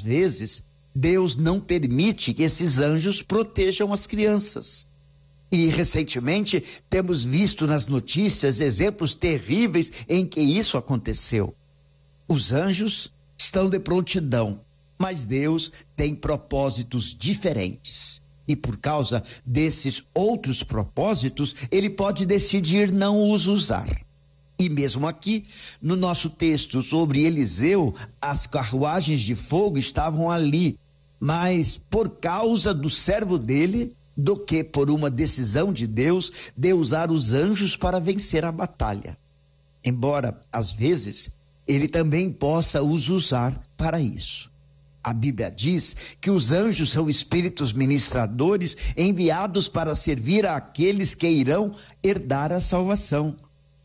Às vezes, Deus não permite que esses anjos protejam as crianças. E recentemente temos visto nas notícias exemplos terríveis em que isso aconteceu. Os anjos estão de prontidão, mas Deus tem propósitos diferentes. E por causa desses outros propósitos, ele pode decidir não os usar. E mesmo aqui, no nosso texto sobre Eliseu, as carruagens de fogo estavam ali, mas por causa do servo dele, do que por uma decisão de Deus de usar os anjos para vencer a batalha. Embora, às vezes, ele também possa os usar para isso. A Bíblia diz que os anjos são espíritos ministradores enviados para servir àqueles que irão herdar a salvação.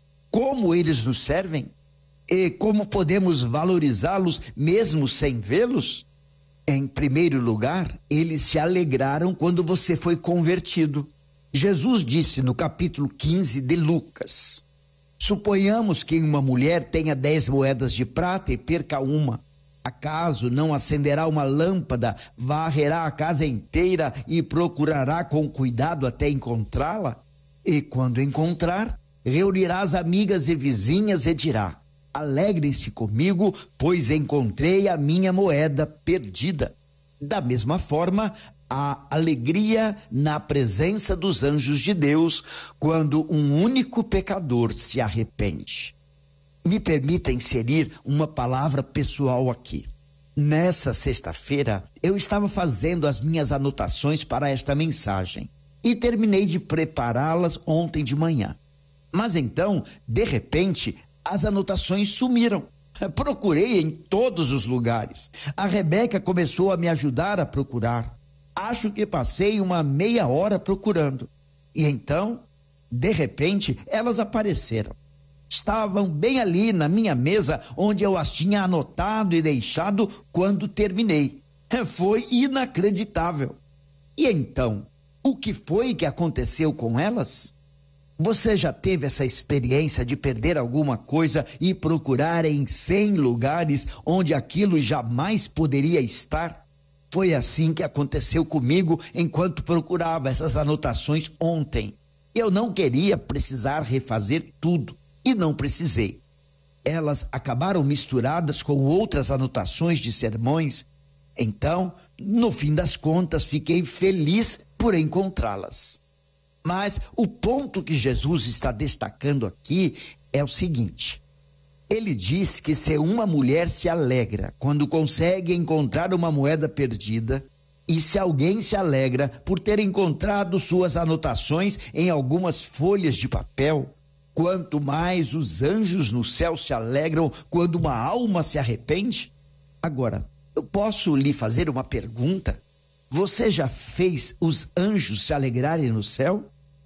Como eles nos servem? E como podemos valorizá-los mesmo sem vê-los? Em primeiro lugar, eles se alegraram quando você foi convertido. Jesus disse no capítulo 15 de Lucas: suponhamos que uma mulher tenha 10 moedas de prata e perca uma. Acaso não acenderá uma lâmpada, varrerá a casa inteira e procurará com cuidado até encontrá-la? E quando encontrar, reunirá as amigas e vizinhas e dirá: alegrem-se comigo, pois encontrei a minha moeda perdida. Da mesma forma, há alegria na presença dos anjos de Deus quando um único pecador se arrepende. Me permita inserir uma palavra pessoal aqui. Nessa sexta-feira, eu estava fazendo as minhas anotações para esta mensagem e terminei de prepará-las ontem de manhã. Mas então, de repente, as anotações sumiram. Procurei em todos os lugares. A Rebeca começou a me ajudar a procurar. Acho que passei uma meia hora procurando. E então, de repente, elas apareceram. Estavam bem ali na minha mesa, onde eu as tinha anotado e deixado quando terminei. Foi inacreditável. E então, o que foi que aconteceu com elas? Você já teve essa experiência de perder alguma coisa e procurar em 100 lugares onde aquilo jamais poderia estar? Foi assim que aconteceu comigo enquanto procurava essas anotações ontem. Eu não queria precisar refazer tudo e não precisei. Elas acabaram misturadas com outras anotações de sermões. Então, no fim das contas, fiquei feliz por encontrá-las. Mas o ponto que Jesus está destacando aqui é o seguinte: ele diz que se uma mulher se alegra quando consegue encontrar uma moeda perdida, e se alguém se alegra por ter encontrado suas anotações em algumas folhas de papel, quanto mais os anjos no céu se alegram quando uma alma se arrepende. Agora, eu posso lhe fazer uma pergunta? Você já fez os anjos se alegrarem no céu?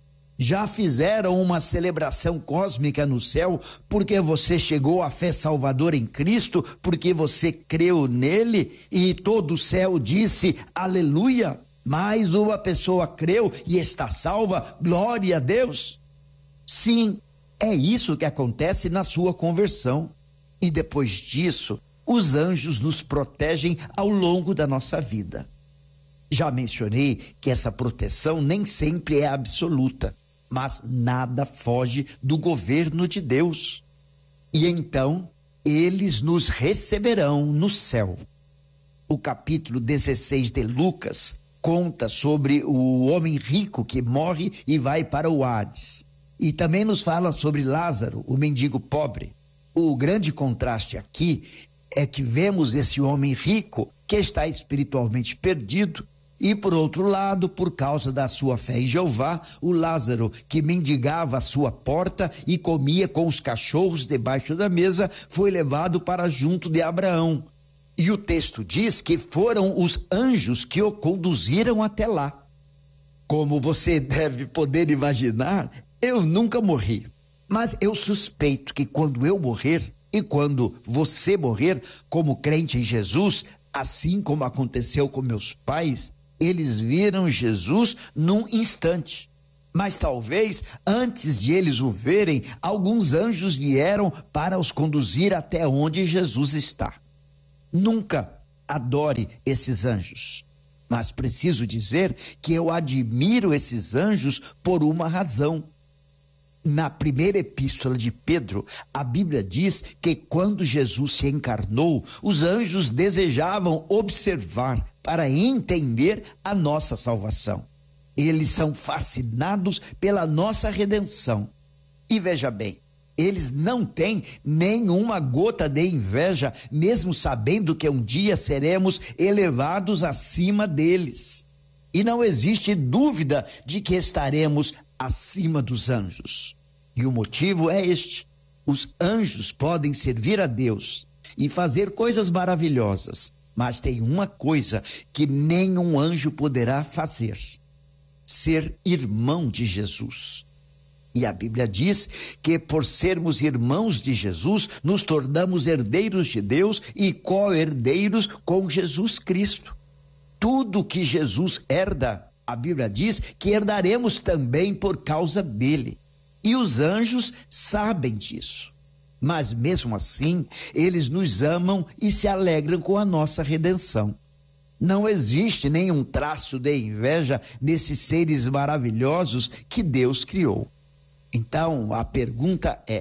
Já fizeram uma celebração cósmica no céu porque você chegou à fé salvadora em Cristo, porque você creu nele e todo o céu disse aleluia? Mais uma pessoa creu e está salva, glória a Deus. Sim, é isso que acontece na sua conversão. E depois disso, os anjos nos protegem ao longo da nossa vida. Já mencionei que essa proteção nem sempre é absoluta, mas nada foge do governo de Deus. E então, eles nos receberão no céu. O capítulo 16 de Lucas conta sobre o homem rico que morre e vai para o Hades. E também nos fala sobre Lázaro, o mendigo pobre. O grande contraste aqui é que vemos esse homem rico que está espiritualmente perdido, e por outro lado, por causa da sua fé em Jeová, o Lázaro, que mendigava a sua porta e comia com os cachorros debaixo da mesa, foi levado para junto de Abraão. E o texto diz que foram os anjos que o conduziram até lá. Como você deve poder imaginar, eu nunca morri. Mas eu suspeito que quando eu morrer e quando você morrer como crente em Jesus, assim como aconteceu com meus pais, eles viram Jesus num instante. Mas talvez, antes de eles o verem, alguns anjos vieram para os conduzir até onde Jesus está. Nunca adore esses anjos. Mas preciso dizer que eu admiro esses anjos por uma razão. Na primeira epístola de Pedro, a Bíblia diz que quando Jesus se encarnou, os anjos desejavam observar para entender a nossa salvação. Eles são fascinados pela nossa redenção. E veja bem, eles não têm nenhuma gota de inveja, mesmo sabendo que um dia seremos elevados acima deles. E não existe dúvida de que estaremos acima dos anjos. E o motivo é este: os anjos podem servir a Deus e fazer coisas maravilhosas, mas tem uma coisa que nenhum anjo poderá fazer: ser irmão de Jesus. E a Bíblia diz que por sermos irmãos de Jesus, nos tornamos herdeiros de Deus e co-herdeiros com Jesus Cristo. Tudo que Jesus herda, a Bíblia diz que herdaremos também por causa dele. E os anjos sabem disso. Mas mesmo assim, eles nos amam e se alegram com a nossa redenção. Não existe nenhum traço de inveja nesses seres maravilhosos que Deus criou. Então, a pergunta é: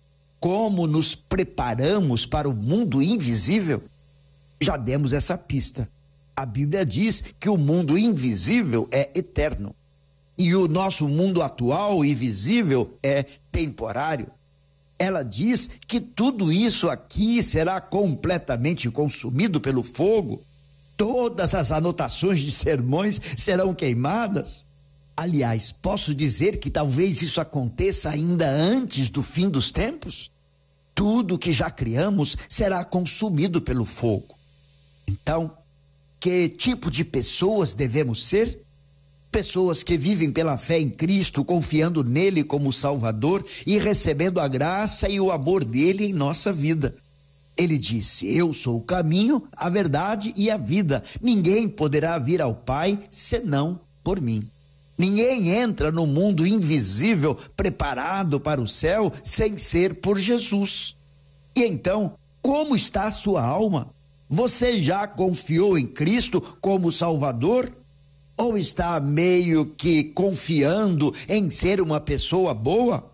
como nos preparamos para o mundo invisível? Já demos essa pista. A Bíblia diz que o mundo invisível é eterno. E o nosso mundo atual e visível é temporário. Ela diz que tudo isso aqui será completamente consumido pelo fogo. Todas as anotações de sermões serão queimadas. Aliás, posso dizer que talvez isso aconteça ainda antes do fim dos tempos? Tudo que já criamos será consumido pelo fogo. Então, que tipo de pessoas devemos ser? Pessoas que vivem pela fé em Cristo, confiando nele como Salvador e recebendo a graça e o amor dele em nossa vida. Ele disse: eu sou o caminho, a verdade e a vida. Ninguém poderá vir ao Pai senão por mim. Ninguém entra no mundo invisível preparado para o céu sem ser por Jesus. E então, como está a sua alma? Você já confiou em Cristo como Salvador? Ou está meio que confiando em ser uma pessoa boa?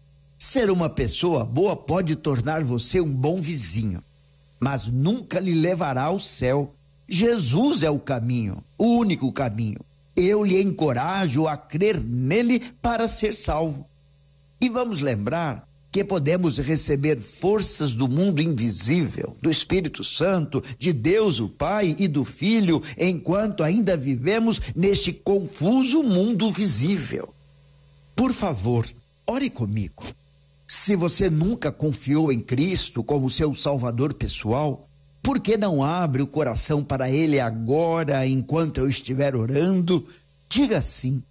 Ser uma pessoa boa pode tornar você um bom vizinho, mas nunca lhe levará ao céu. Jesus é o caminho, o único caminho. Eu lhe encorajo a crer nele para ser salvo. E vamos lembrar que podemos receber forças do mundo invisível, do Espírito Santo, de Deus o Pai e do Filho, enquanto ainda vivemos neste confuso mundo visível. Por favor, ore comigo. Se você nunca confiou em Cristo como seu Salvador pessoal, por que não abre o coração para Ele agora, enquanto eu estiver orando? Diga assim: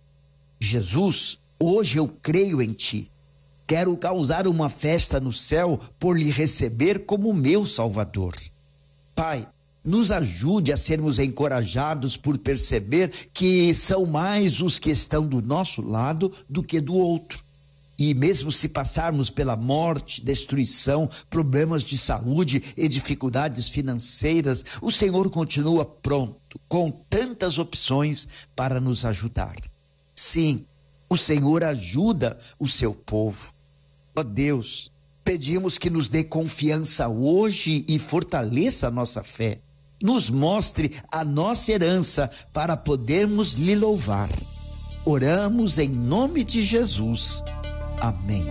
Jesus, hoje eu creio em Ti. Quero causar uma festa no céu por lhe receber como meu Salvador. Pai, nos ajude a sermos encorajados por perceber que são mais os que estão do nosso lado do que do outro. E mesmo se passarmos pela morte, destruição, problemas de saúde e dificuldades financeiras, o Senhor continua pronto, com tantas opções para nos ajudar. Sim, o Senhor ajuda o seu povo. Ó Deus, pedimos que nos dê confiança hoje e fortaleça a nossa fé. Nos mostre a nossa herança para podermos lhe louvar. Oramos em nome de Jesus. Amém.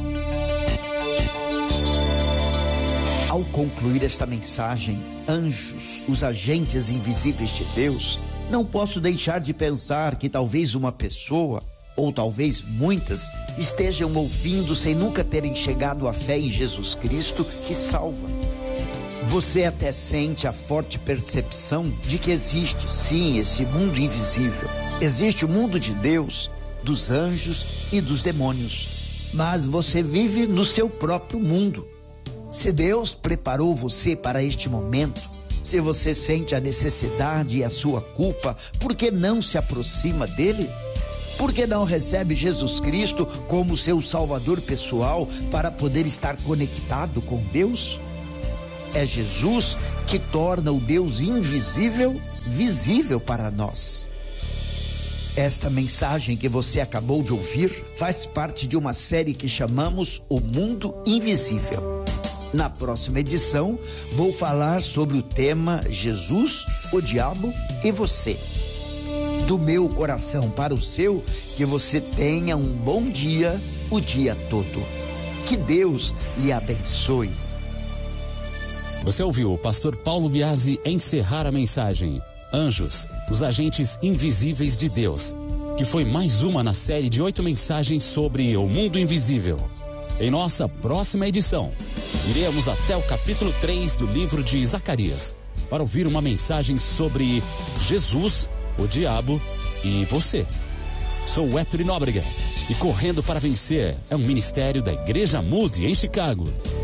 Ao concluir esta mensagem, anjos, os agentes invisíveis de Deus, não posso deixar de pensar que talvez uma pessoa, ou talvez muitas, estejam ouvindo sem nunca terem chegado à fé em Jesus Cristo que salva. Você até sente a forte percepção de que existe, sim, esse mundo invisível. Existe o mundo de Deus, dos anjos e dos demônios. Mas você vive no seu próprio mundo. Se Deus preparou você para este momento, se você sente a necessidade e a sua culpa, por que não se aproxima dele? Por que não recebe Jesus Cristo como seu Salvador pessoal para poder estar conectado com Deus? É Jesus que torna o Deus invisível visível para nós. Esta mensagem que você acabou de ouvir faz parte de uma série que chamamos O Mundo Invisível. Na próxima edição, vou falar sobre o tema Jesus, o Diabo e Você. Do meu coração para o seu, que você tenha um bom dia o dia todo. Que Deus lhe abençoe. Você ouviu o pastor Paulo Biasi encerrar a mensagem Anjos, os agentes invisíveis de Deus, que foi mais uma na série de 8 mensagens sobre o mundo invisível. Em nossa próxima edição, iremos até o capítulo 3 do livro de Zacarias para ouvir uma mensagem sobre Jesus, o Diabo e Você. Sou Héctor Nóbrega e Correndo para Vencer é um ministério da Igreja Moody em Chicago.